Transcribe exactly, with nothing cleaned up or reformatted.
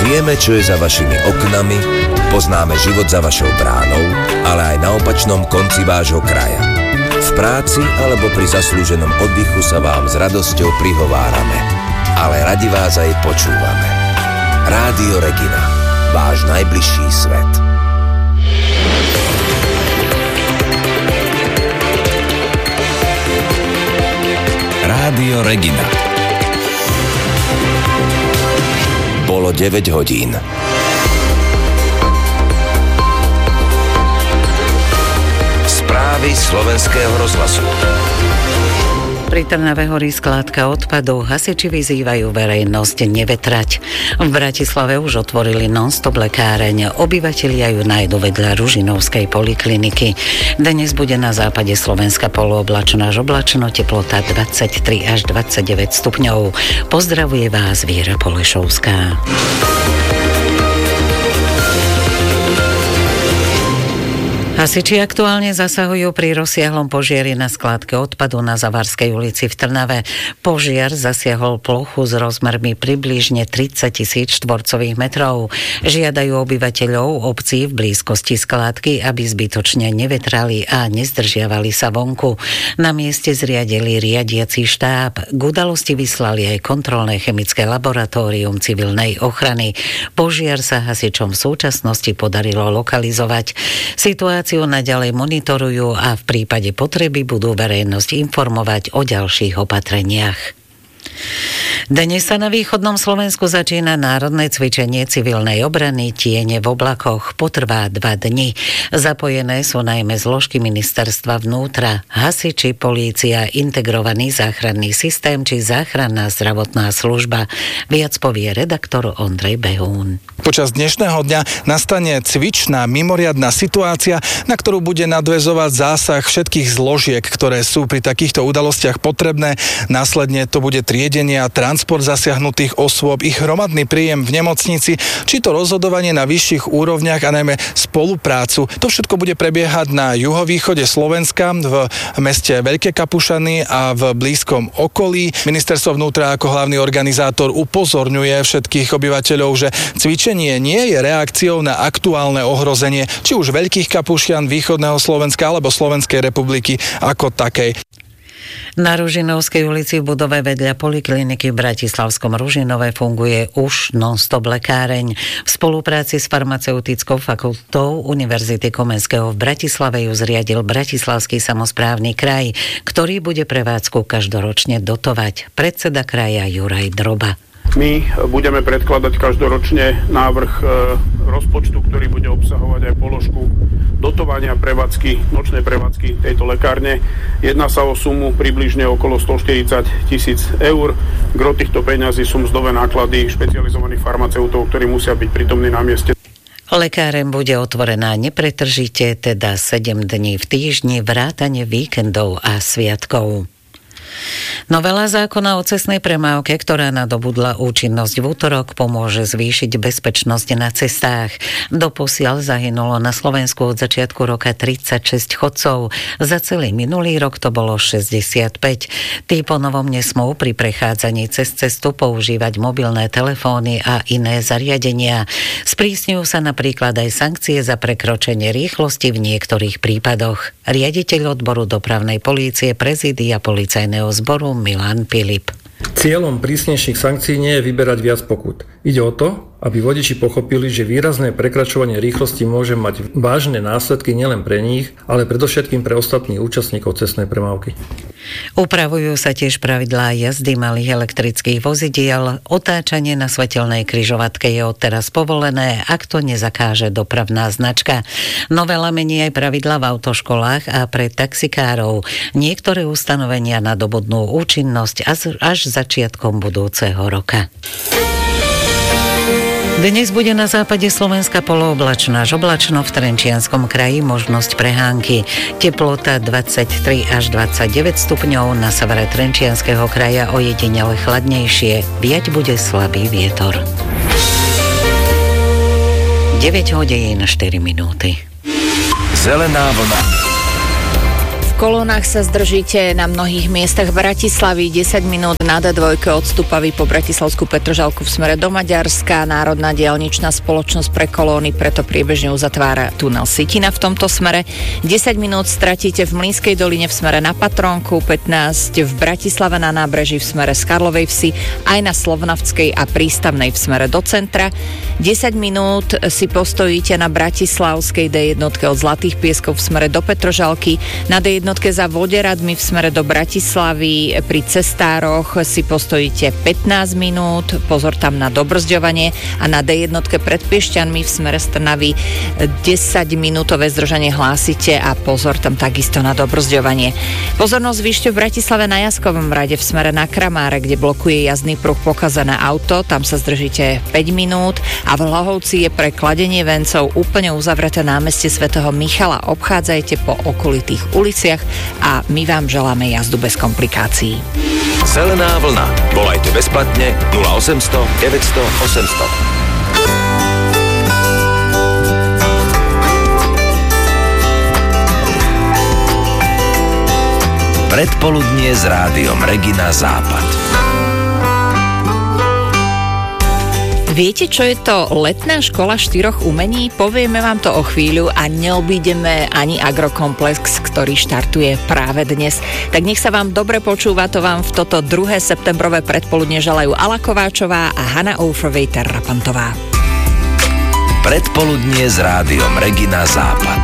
Vieme, čo je za vašimi oknami, poznáme život za vašou bránou, ale aj na opačnom konci vášho kraja. V práci alebo pri zaslúženom oddychu sa vám s radosťou prihovárame, ale radi vás aj počúvame. Rádio Regina, váš najbližší svet. Rádio Regina. Bolo deväť hodín. Správy slovenského rozhlasu. Pri Trnave horí skládka odpadov, hasiči vyzývajú verejnosť nevetrať. V Bratislave už otvorili non-stop lekáreň, obyvatelia ju nájdu vedľa Ružinovskej polikliniky. Dnes bude na západe Slovenska polooblačno až oblačno, teplota dvadsaťtri až dvadsaťdeväť stupňov. Pozdravuje vás Viera Polešovská. Hasiči aktuálne zasahujú pri rozsiahlom požiari na skládke odpadu na Zavarskej ulici v Trnave. Požiar zasiahol plochu s rozmermi približne tridsať tisíc štvorcových metrov. Žiadajú obyvateľov obcí v blízkosti skládky, aby zbytočne nevetrali a nezdržiavali sa vonku. Na mieste zriadili riadiaci štáb. K udalosti vyslali aj kontrolné chemické laboratórium civilnej ochrany. Požiar sa hasičom v súčasnosti podarilo lokalizovať. Situácia naďalej monitorujú a v prípade potreby budú verejnosť informovať o ďalších opatreniach. Dnes sa na východnom Slovensku začína národné cvičenie civilnej obrany Tiene v oblakoch. Potrvá dva dni. Zapojené sú najmä zložky ministerstva vnútra, hasiči, polícia, integrovaný záchranný systém či záchranná zdravotná služba. Viac povie redaktor Ondrej Behún. Počas dnešného dňa nastane cvičná mimoriadna situácia, na ktorú bude nadväzovať zásah všetkých zložiek, ktoré sú pri takýchto udalostiach potrebné. Následne to bude triedenie a transport zasiahnutých osôb, ich hromadný príjem v nemocnici, či to rozhodovanie na vyšších úrovniach a najmä spoluprácu. To všetko bude prebiehať na juhovýchode Slovenska, v meste Veľké Kapušany a v blízkom okolí. Ministerstvo vnútra ako hlavný organizátor upozorňuje všetkých obyvateľov, že cvičenie nie je reakciou na aktuálne ohrozenie či už Veľkých Kapušian, východného Slovenska alebo Slovenskej republiky ako takej. Na Ružinovskej ulici v budove vedľa polikliniky v bratislavskom Ružinove funguje už non-stop lekáreň. V spolupráci s farmaceutickou fakultou Univerzity Komenského v Bratislave ju zriadil Bratislavský samosprávny kraj, ktorý bude prevádzku každoročne dotovať. Predseda kraja Juraj Droba. My budeme predkladať každoročne návrh rozpočtu, ktorý bude obsahovať aj položku dotovania prevádzky, nočnej prevádzky tejto lekárne. Jedná sa o sumu približne okolo stoštyridsať tisíc eur. Gro týchto peňazí sú mzdové náklady špecializovaných farmaceutov, ktorí musia byť prítomní na mieste. Lekáreň bude otvorená nepretržite, teda sedem dní v týždni, vrátane víkendov a sviatkov. Novela zákona o cestnej premávke, ktorá nadobudla účinnosť v útorok, pomôže zvýšiť bezpečnosť na cestách. Doposiaľ zahynulo na Slovensku od začiatku roka tridsaťšesť chodcov. Za celý minulý rok to bolo šesťdesiatpäť. Tí ponovom nesmú pri prechádzaní cez cestu používať mobilné telefóny a iné zariadenia. Sprísňujú sa napríklad aj sankcie za prekročenie rýchlosti v niektorých prípadoch. Riaditeľ odboru dopravnej polície prezídia policajného zboru Milan Pilip. Cieľom prísnejších sankcií nie je vyberať viac pokút. Ide o to, aby vodiči pochopili, že výrazné prekračovanie rýchlosti môže mať vážne následky nielen pre nich, ale predovšetkým pre ostatných účastníkov cestnej premávky. Upravujú sa tiež pravidlá jazdy malých elektrických vozidiel. Otáčanie na svetelnej križovatke je odteraz povolené, ak to nezakáže dopravná značka. Novela mení aj pravidlá v autoškolách a pre taxikárov. Niektoré ustanovenia nadobudnú účinnosť až začiatkom budúceho roka. Dnes bude na západe Slovenska polooblačno až oblačno, v Trenčianskom kraji možnosť prehánky. Teplota dvadsaťtri až dvadsaťdeväť stupňov, na severe Trenčianskeho kraja ojedinele chladnejšie. Viať bude slabý vietor. deväť hodín štyri minúty. Zelená vlna. V kolónach sa zdržíte na mnohých miestach Bratislavy, desať minút na dé dva odstupavý po Bratislavskú Petržalku v smere do Maďarska. Národná diaľničná spoločnosť pre kolóny preto priebežne uzatvára tunel Sitina v tomto smere. desať minút stratíte v Mlynskej doline v smere na Patrónku, pätnásť v Bratislave na nábreží v smere z Karlovej Vsi, aj na Slovnavskej a Prístavnej v smere do centra. desať minút si postojíte na Bratislavskej dé jedna od Zlatých Pieskov v smere do Petržalky, na dé jedna za Voderadmi v smere do Bratislavy pri cestároch si postojíte pätnásť minút, pozor tam na dobrzďovanie, a na dé jedna pred Piešťanmi v smere z Trnavy desať minútové zdržanie hlásite a pozor tam takisto na dobrzďovanie. Pozornosť vyšte v Bratislave na Jaskovom rade v smere na Kramáre, kde blokuje jazdný pruh pokazané auto, tam sa zdržíte päť minút, a v Hlohovci je pre kladenie vencov úplne uzavreté námestie svätého Michala. Obchádzajte po okolitých uliciach a my vám želáme jazdu bez komplikácií. Zelená vlna. Volajte bezplatne nula osemsto deväťsto osemsto. Predpoludnie s rádiom Regina Západ. Viete, čo je to letná škola štyroch umení? Povieme vám to o chvíľu a neobídeme ani Agrokomplex, ktorý štartuje práve dnes. Tak nech sa vám dobre počúva, to vám v toto druhé septembrové predpoludne želajú Ala Kováčová a Hanna Oufrovej Terrapantová. Predpoludnie s rádiom Regina Západ.